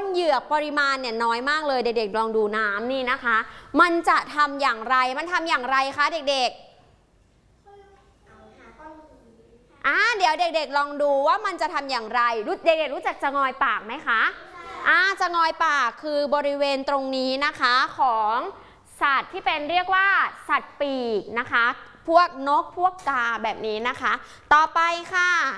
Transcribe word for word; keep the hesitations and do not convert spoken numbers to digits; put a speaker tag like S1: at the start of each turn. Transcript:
S1: เหยือกปริมาณเนี่ยน้อยมากเลยเด็กๆลองดูน้ำนี่นะคะมันจะทำอย่างไรมันทำอย่างไรคะเด็กๆอ่าเดี๋ยวเด็กๆลองดูว่ามันจะทำอย่างไรเด็กๆรู้จักจะงอยปากไหมคะอ่าจะงอยปากคือบริเวณตรงนี้นะคะของสัตว์ที่เป็นเรียกว่าสัตว์ปีกนะคะพวกนกพวกกาแบบนี้นะคะต่อไปค่ะ